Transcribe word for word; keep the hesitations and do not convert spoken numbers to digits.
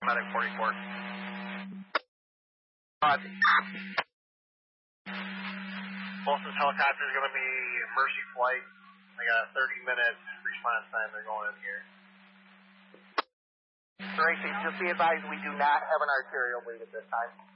Medic forty-four. Roger. Closest helicopter is going to be Mercy Flight. They got a thirty minute response time. They're going in here. Tracy, just be advised we do not have an arterial bleed at this time.